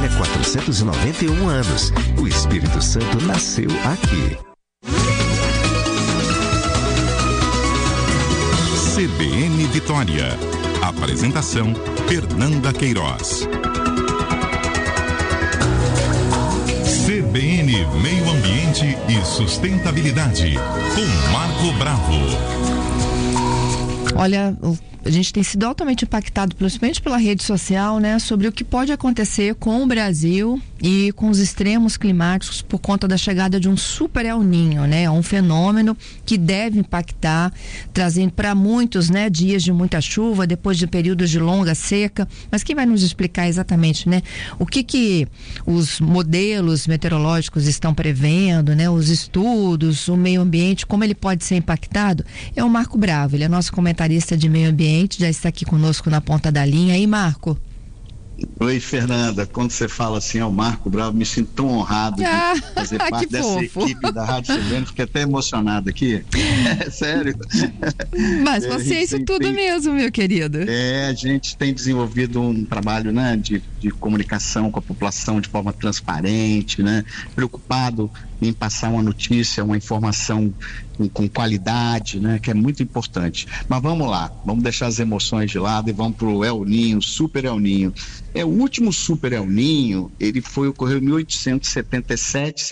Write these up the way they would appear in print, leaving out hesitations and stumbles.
Goiânia, 491 anos. O Espírito Santo nasceu aqui. CBN Vitória. Apresentação: Fernanda Queiroz. CBN Meio Ambiente e Sustentabilidade, com Marco Bravo. Olha, a gente tem sido altamente impactado, principalmente pela rede social, né, sobre o que pode acontecer com o Brasil e com os extremos climáticos por conta da chegada de um super El Niño, né, um fenômeno que deve impactar, trazendo para muitos, né, dias de muita chuva, depois de períodos de longa seca. Mas quem vai nos explicar exatamente, né, o que os modelos meteorológicos estão prevendo, né, os estudos, o meio ambiente, como ele pode ser impactado, é o Marco Bravo. Ele é nosso comentarista de meio ambiente, já está aqui conosco na ponta da linha. E Marco? Oi, Fernanda. Quando você fala assim, o Marco Bravo, me sinto tão honrado de fazer parte dessa equipe da Rádio CBN. Fiquei até emocionado aqui. É sério. Mas você é isso tudo mesmo, meu querido. A gente tem desenvolvido um trabalho, né, de comunicação com a população de forma transparente, né, preocupado em passar uma notícia, uma informação com qualidade, né, que é muito importante. Mas vamos lá, vamos deixar as emoções de lado e vamos pro El Niño, Super El Niño. O último Super El Niño, ele ocorreu em 1877,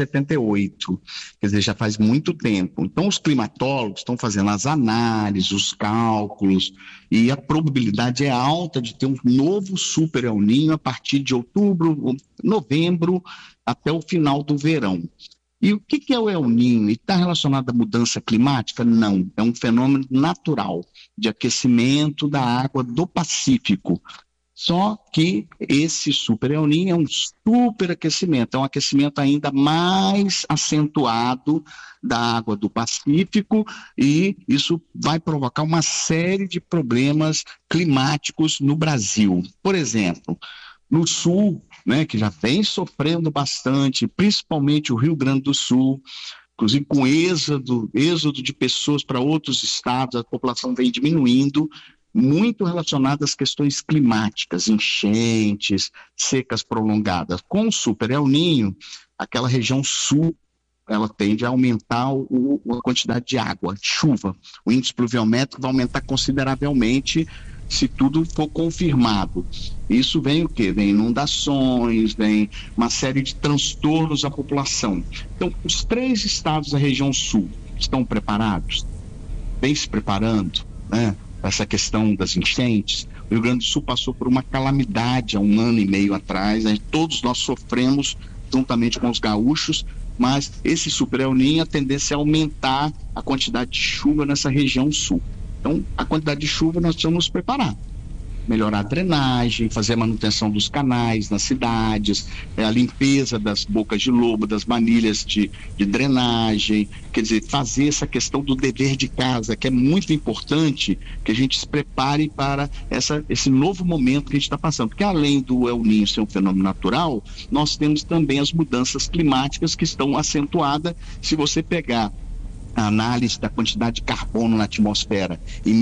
78, quer dizer, já faz muito tempo. Então os climatólogos estão fazendo as análises, os cálculos, e a probabilidade é alta de ter um novo Super El Niño a partir de outubro, novembro, até o final do verão. E o que é o El Niño? Está relacionado à mudança climática? Não, é um fenômeno natural de aquecimento da água do Pacífico. Só que esse Super El Niño é um superaquecimento, é um aquecimento ainda mais acentuado da água do Pacífico, e isso vai provocar uma série de problemas climáticos no Brasil. Por exemplo, no sul, né, que já vem sofrendo bastante, principalmente o Rio Grande do Sul, inclusive com êxodo de pessoas para outros estados, a população vem diminuindo, muito relacionada às questões climáticas, enchentes, secas prolongadas. Com o Super El Niño, aquela região sul, ela tende a aumentar a quantidade de água, de chuva. O índice pluviométrico vai aumentar consideravelmente se tudo for confirmado. Isso vem o quê? Vem inundações, vem uma série de transtornos à população. Então, os 3 estados da região sul estão preparados? Vem se preparando, né? Essa questão das enchentes. O Rio Grande do Sul passou por uma calamidade há 1 ano e meio atrás, né? Todos nós sofremos juntamente com os gaúchos, mas esse Super El Niño, a tendência é aumentar a quantidade de chuva nessa região sul. Então, a quantidade de chuva nós precisamos nos preparar. Melhorar a drenagem, fazer a manutenção dos canais nas cidades, a limpeza das bocas de lobo, das manilhas de drenagem, quer dizer, fazer essa questão do dever de casa, que é muito importante que a gente se prepare para esse novo momento que a gente está passando. Porque além do El Niño ser um fenômeno natural, nós temos também as mudanças climáticas que estão acentuadas. Se você pegar a análise da quantidade de carbono na atmosfera em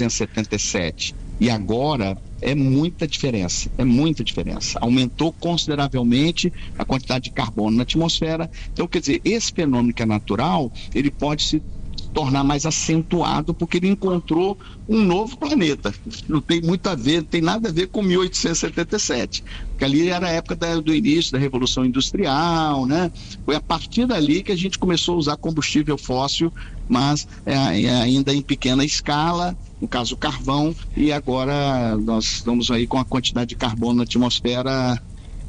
1877 e agora, é muita diferença. Aumentou consideravelmente a quantidade de carbono na atmosfera. Então, quer dizer, esse fenômeno que é natural, ele pode se tornar mais acentuado porque ele encontrou um novo planeta. Não tem muito a ver, não tem nada a ver com 1877, porque ali era a época do início da Revolução Industrial, né? Foi a partir dali que a gente começou a usar combustível fóssil, mas ainda em pequena escala, no caso o carvão, e agora nós estamos aí com a quantidade de carbono na atmosfera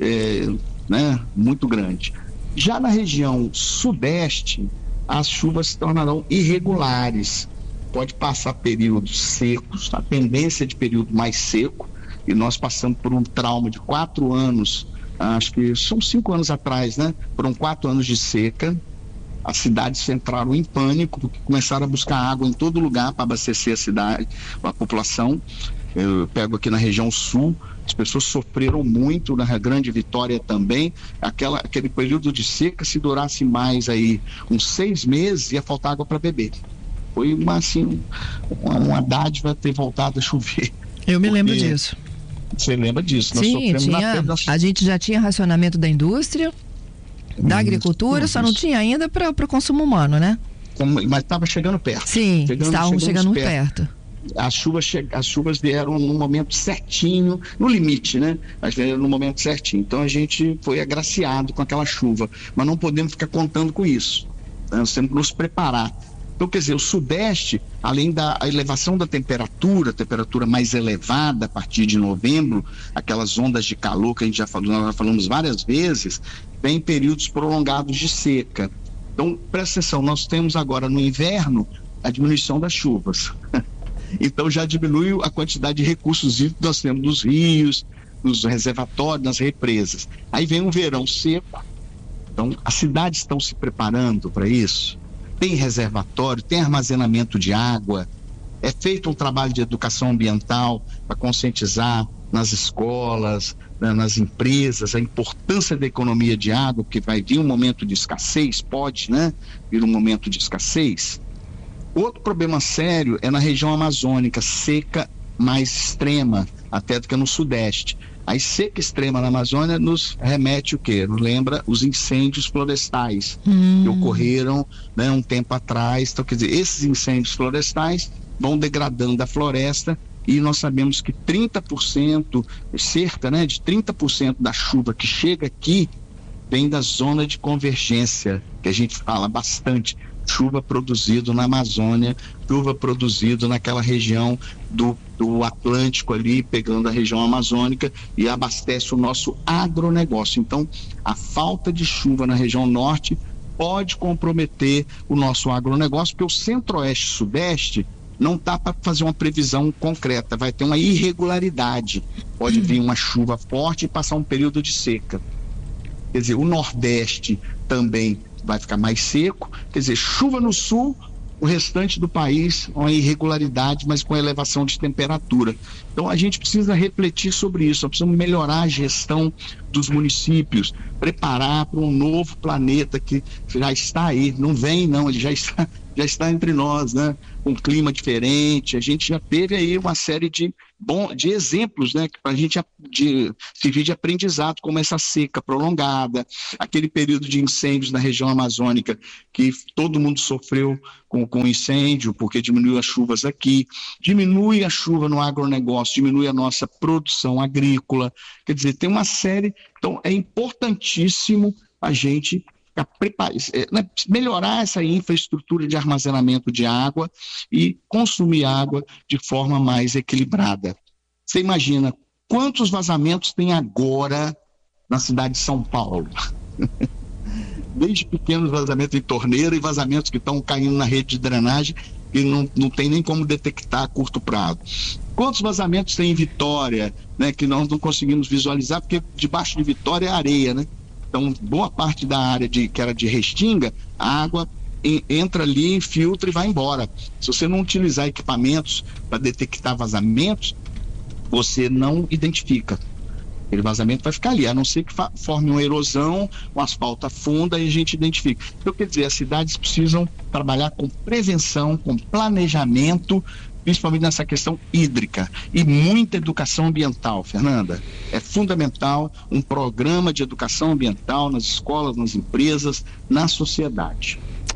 né, muito grande. Já na região sudeste, as chuvas se tornarão irregulares, pode passar períodos secos, a tendência de período mais seco, e nós passamos por um trauma de 4 anos, acho que são 5 anos atrás, né? Foram 4 anos de seca, as cidades entraram em pânico, porque começaram a buscar água em todo lugar para abastecer a cidade, a população. Eu pego aqui na região sul, as pessoas sofreram muito, na Grande Vitória também, aquele período de seca, se durasse mais aí uns 6 meses, ia faltar água para beber. Foi uma dádiva ter voltado a chover. Eu me lembro disso. Você lembra disso? Nós Sim, sofremos a gente já tinha racionamento da indústria, da agricultura, só não tinha ainda para o consumo humano, né? Mas estava chegando perto. Sim, estavam chegando perto. As chuvas vieram no momento certinho, no limite, né? Mas vieram no momento certinho. Então a gente foi agraciado com aquela chuva, mas não podemos ficar contando com isso. Nós temos que nos preparar. Então, quer dizer, o Sudeste, além da elevação da temperatura mais elevada a partir de novembro, aquelas ondas de calor que a gente nós já falamos várias vezes, vem períodos prolongados de seca. Então, presta atenção, nós temos agora no inverno a diminuição das chuvas. Então, já diminui a quantidade de recursos que nós temos nos rios, nos reservatórios, nas represas. Aí vem um verão seco. Então, as cidades estão se preparando para isso. Tem reservatório, tem armazenamento de água, é feito um trabalho de educação ambiental para conscientizar nas escolas, nas empresas, a importância da economia de água, porque vai vir um momento de escassez, pode, né? Vir um momento de escassez. Outro problema sério é na região amazônica, seca mais extrema, até do que no Sudeste. A seca extrema na Amazônia nos remete o quê? Nos lembra os incêndios florestais que ocorreram, né, um tempo atrás. Então, quer dizer, esses incêndios florestais vão degradando a floresta e nós sabemos que 30%, cerca, né, de 30% da chuva que chega aqui vem da zona de convergência, que a gente fala bastante. Chuva produzido na Amazônia, chuva produzido naquela região do Atlântico ali, pegando a região amazônica e abastece o nosso agronegócio. Então, a falta de chuva na região norte pode comprometer o nosso agronegócio, porque o centro-oeste e sudeste não dá para fazer uma previsão concreta, vai ter uma irregularidade. Pode vir uma chuva forte e passar um período de seca. Quer dizer, o nordeste também vai ficar mais seco, quer dizer, chuva no sul, o restante do país, uma irregularidade, mas com elevação de temperatura. Então a gente precisa refletir sobre isso, nós precisamos melhorar a gestão dos municípios, preparar para um novo planeta que já está aí, não vem não, ele já está entre nós, né? Com um clima diferente. A gente já teve aí uma série de exemplos, né? Para a gente servir de aprendizado, como essa seca prolongada, aquele período de incêndios na região amazônica que todo mundo sofreu com incêndio, porque diminuiu as chuvas aqui, diminui a chuva no agronegócio, diminui a nossa produção agrícola. Quer dizer, tem uma série. Então é importantíssimo a gente melhorar essa infraestrutura de armazenamento de água e consumir água de forma mais equilibrada. Você imagina quantos vazamentos tem agora na cidade de São Paulo? Desde pequenos vazamentos em torneira e vazamentos que estão caindo na rede de drenagem e não tem nem como detectar a curto prazo. Quantos vazamentos tem em Vitória, né, que nós não conseguimos visualizar, porque debaixo de Vitória é areia, né? Então, boa parte da área que era de Restinga, a água entra ali, infiltra e vai embora. Se você não utilizar equipamentos para detectar vazamentos, você não identifica. Aquele vazamento vai ficar ali, a não ser que forme uma erosão, o asfalto afunda e a gente identifica. Então, quer dizer, as cidades precisam trabalhar com prevenção, com planejamento, principalmente nessa questão hídrica, e muita educação ambiental, Fernanda. É fundamental um programa de educação ambiental nas escolas, nas empresas, na sociedade.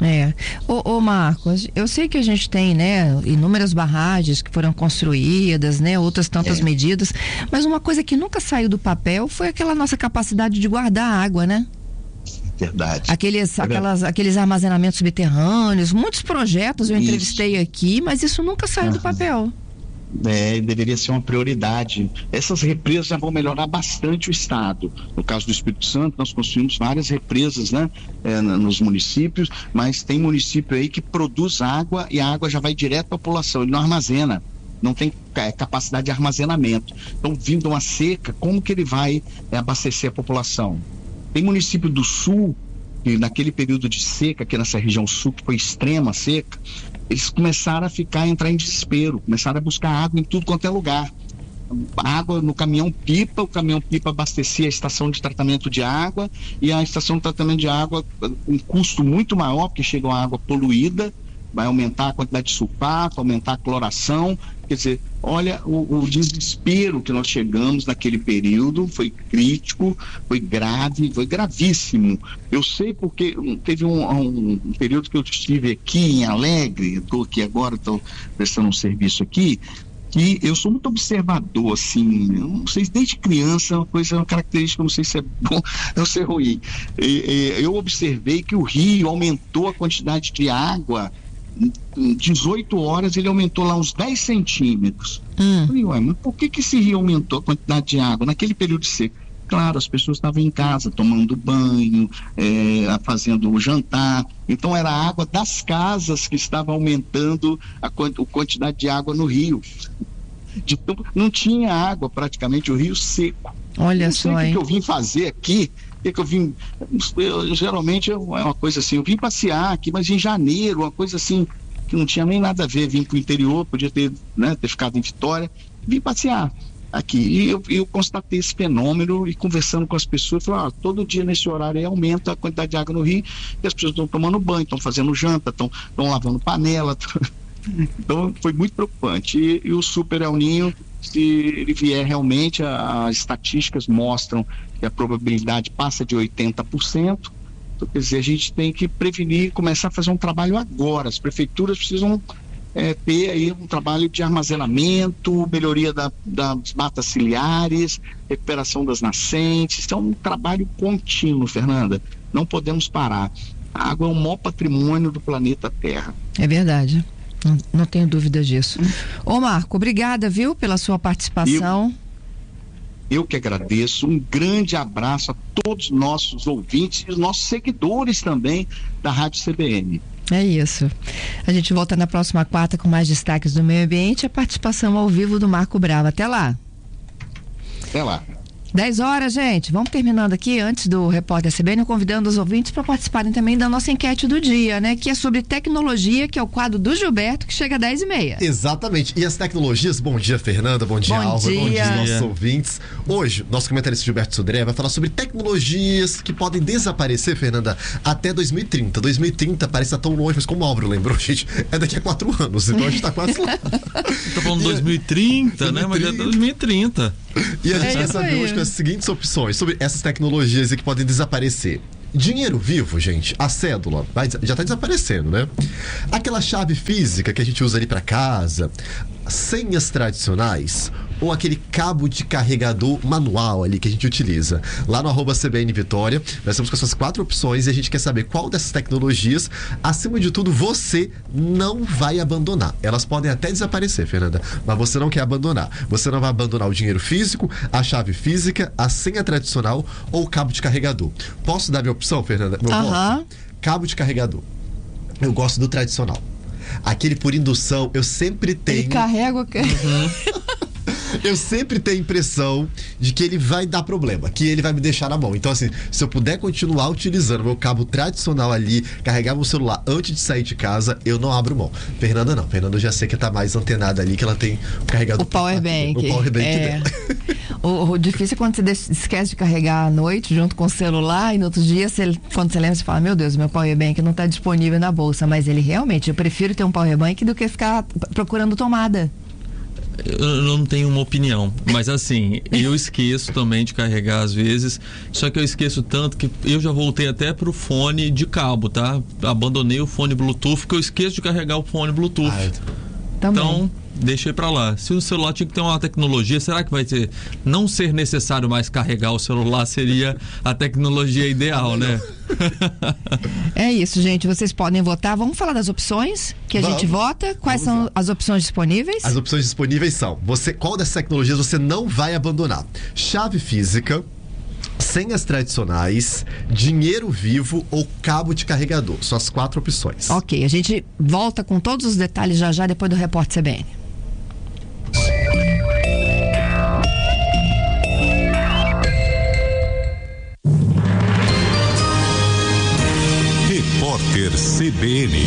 Ô Marcos, eu sei que a gente tem, né, inúmeras barragens que foram construídas, né, outras tantas medidas, mas uma coisa que nunca saiu do papel foi aquela nossa capacidade de guardar água, né? Verdade. Aqueles armazenamentos subterrâneos, muitos projetos eu entrevistei aqui, mas isso nunca saiu do papel. Deveria ser uma prioridade. Essas represas já vão melhorar bastante o estado. No caso do Espírito Santo, nós construímos várias represas, né, nos municípios, mas tem município aí que produz água e a água já vai direto para a população, ele não armazena, não tem capacidade de armazenamento. Então, vindo uma seca, como que ele vai abastecer a população? Tem município do sul, que naquele período de seca, aqui nessa região sul, que foi extrema seca, eles começaram a entrar em desespero, começaram a buscar água em tudo quanto é lugar. Água no caminhão-pipa, o caminhão-pipa abastecia a estação de tratamento de água, e a estação de tratamento de água, um custo muito maior, porque chega uma água poluída, vai aumentar a quantidade de sulfato, aumentar a cloração. Quer dizer, olha o desespero que nós chegamos naquele período, foi crítico, foi grave, foi gravíssimo. Eu sei porque teve um período que eu estive aqui em Alegre, estou aqui agora, estou prestando um serviço aqui, que eu sou muito observador, assim, eu não sei, desde criança, uma característica, não sei se é bom ou se é ruim. Eu observei que o rio aumentou a quantidade de água, em 18 horas ele aumentou lá uns 10 centímetros. Eu falei, ué, mas por que esse rio aumentou a quantidade de água naquele período seco? Claro, as pessoas estavam em casa tomando banho, fazendo o jantar, então era a água das casas que estava aumentando a quantidade de água no rio. Não tinha água praticamente, o rio seco. Olha só, o que eu vim fazer aqui, geralmente é uma coisa assim, eu vim passear aqui, mas em janeiro, uma coisa assim, que não tinha nem nada a ver, vim para o interior, podia ter ficado em Vitória, vim passear aqui, e eu constatei esse fenômeno, e conversando com as pessoas, falei, todo dia nesse horário aí aumenta a quantidade de água no rio, e as pessoas estão tomando banho, estão fazendo janta, estão lavando panela, então foi muito preocupante, e o Super El Niño, se ele vier realmente, as estatísticas mostram que a probabilidade passa de 80%, então, quer dizer, a gente tem que prevenir, começar a fazer um trabalho agora, as prefeituras precisam ter aí um trabalho de armazenamento, melhoria das matas ciliares, recuperação das nascentes. Isso é um trabalho contínuo, Fernanda, não podemos parar. A água é o maior patrimônio do planeta Terra. É verdade, não tenho dúvida disso. Ô Marco, obrigada, viu, pela sua participação. Eu que agradeço, um grande abraço a todos os nossos ouvintes e os nossos seguidores também da Rádio CBN. É isso. A gente volta na próxima quarta com mais destaques do meio ambiente e a participação ao vivo do Marco Brava. Até lá. Até lá. 10 horas, gente. Vamos terminando aqui, antes do Repórter CBN, convidando os ouvintes para participarem também da nossa enquete do dia, né? Que é sobre tecnologia, que é o quadro do Gilberto, que chega às 10h30. Exatamente. E as tecnologias, bom dia, Fernanda, bom dia, Álvaro, bom dia, nossos ouvintes. Hoje, nosso comentarista Gilberto Sodré vai falar sobre tecnologias que podem desaparecer, Fernanda, até 2030. 2030 parece estar tão longe, mas como o Álvaro lembrou, gente, é daqui a 4 anos, então a gente tá quase lá. Tá falando 2030, né? Mas é 2030. E a gente quer saber hoje as seguintes opções sobre essas tecnologias que podem desaparecer. Dinheiro vivo, gente, a cédula já está desaparecendo, né? Aquela chave física que a gente usa ali para casa, senhas tradicionais ou aquele cabo de carregador manual ali que a gente utiliza. Lá no @CBN Vitória, nós estamos com essas 4 opções e a gente quer saber qual dessas tecnologias, acima de tudo, você não vai abandonar. Elas podem até desaparecer, Fernanda, mas você não quer abandonar. Você não vai abandonar o dinheiro físico, a chave física, a senha tradicional ou o cabo de carregador. Posso dar minha opção, Fernanda? Meu voto? Cabo de carregador. Eu gosto do tradicional. Aquele por indução, eu sempre tenho... Ele carrega... Eu sempre tenho a impressão de que ele vai dar problema, que ele vai me deixar na mão. Então, assim, se eu puder continuar utilizando meu cabo tradicional ali, carregar meu celular antes de sair de casa, eu não abro mão. Fernanda não. Fernanda eu já sei que tá mais antenada ali, que ela tem o carregador. O powerbank. O powerbank dela. O difícil é quando você esquece de carregar à noite junto com o celular e no outro dia, quando você lembra, você fala, meu Deus, meu powerbank não tá disponível na bolsa. Mas ele realmente, eu prefiro ter um powerbank do que ficar procurando tomada. Eu não tenho uma opinião, mas assim, eu esqueço também de carregar às vezes, só que eu esqueço tanto que eu já voltei até pro fone de cabo, tá? Abandonei o fone Bluetooth, porque eu esqueço de carregar o fone Bluetooth. Então, deixei pra lá. Se o celular tinha que ter uma tecnologia, será que vai ter, não ser necessário mais carregar o celular seria a tecnologia ideal, né? É isso, gente. Vocês podem votar. Vamos falar das opções que a gente vota? Quais são as opções disponíveis? As opções disponíveis são: qual dessas tecnologias você não vai abandonar? Chave física, senhas tradicionais, dinheiro vivo ou cabo de carregador. São as 4 opções. Ok, a gente volta com todos os detalhes já depois do Repórter CBN. Repórter CBN.